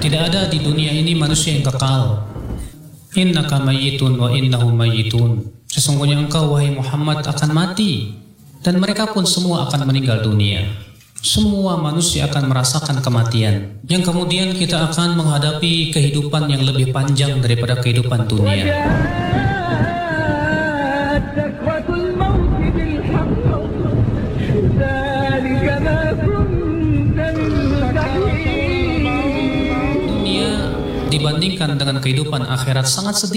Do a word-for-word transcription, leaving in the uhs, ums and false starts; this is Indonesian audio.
Tidak ada di dunia ini manusia yang kekal. Innaka mayyitun wa innahum mayyitun. Sesungguhnya engkau wahai Muhammad akan mati dan mereka pun semua akan meninggal dunia. Semua manusia akan merasakan kematian, yang kemudian kita akan menghadapi kehidupan yang lebih panjang daripada kehidupan dunia. Dunia dibandingkan dengan kehidupan akhirat sangat sedikit.